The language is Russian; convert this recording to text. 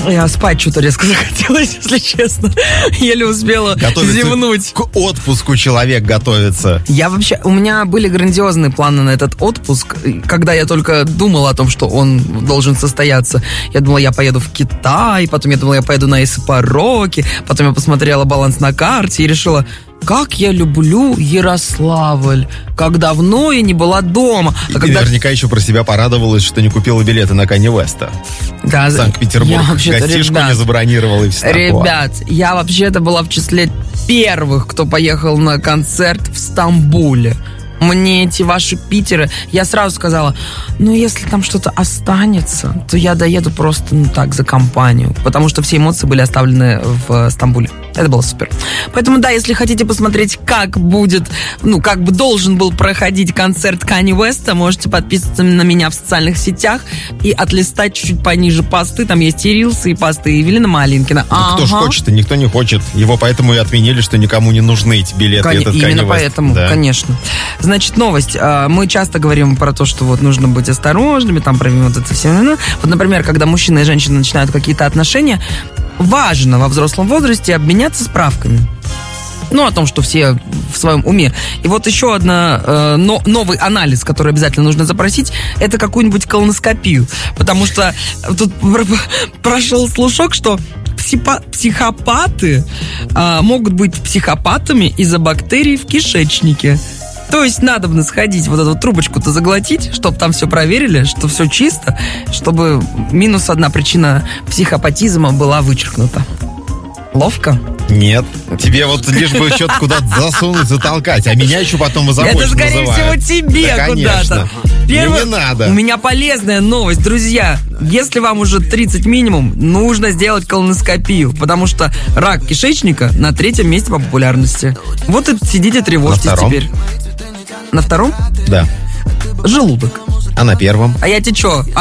Я спать что-то резко захотелось, если честно. Еле успела зевнуть. К отпуску человек готовится. У меня были грандиозные планы на этот отпуск. Когда я только думала о том, что он должен состояться, я думала, я поеду в Китай, потом я думала, я поеду на Исапороки, потом я посмотрела баланс на карте и решила... Как я люблю Ярославль. Как давно я не была дома. И ты наверняка еще про себя порадовалась, что не купила билеты на Канье Уэста. Да, в Санкт-Петербург. Гостишку не забронировала и все такое. Ребят, я вообще-то была в числе первых, кто поехал на концерт в Стамбуле. Мне эти ваши Питеры... Я сразу сказала, если там что-то останется, то я доеду просто, так, за компанию. Потому что все эмоции были оставлены в Стамбуле. Это было супер. Поэтому, да, если хотите посмотреть, как будет, как бы должен был проходить концерт Канье Уэста, можете подписываться на меня в социальных сетях и отлистать чуть-чуть пониже посты. Там есть и рилсы, и посты Евелина Малинкина. Кто ж хочет, и никто не хочет. Его поэтому и отменили, что никому не нужны эти билеты. Именно поэтому, да. Конечно. Значит, новость. Мы часто говорим про то, что нужно быть осторожными, там, про это все. Например, когда мужчина и женщина начинают какие-то отношения, важно во взрослом возрасте обменяться справками. О том, что все в своем уме. И еще новый анализ, который обязательно нужно запросить, это какую-нибудь колоноскопию. Потому что тут прошел слушок, что психопаты могут быть психопатами из-за бактерий в кишечнике. То есть надо сходить, эту трубочку-то заглотить, чтобы там все проверили, что все чисто, чтобы минус одна причина психопатизма была вычеркнута. Ловко? Нет. Тебе лишь бы что-то куда-то засунуть, затолкать, а меня еще потом и захочешь. Это, скорее всего, тебе да, куда-то. Не надо. У меня полезная новость, друзья. Если вам уже 30 минимум, нужно сделать колоноскопию, потому что рак кишечника на 3-м месте по популярности. И сидите, тревожьтесь теперь. На 2-м? Да. Желудок. А на 1-м? А я тебе что?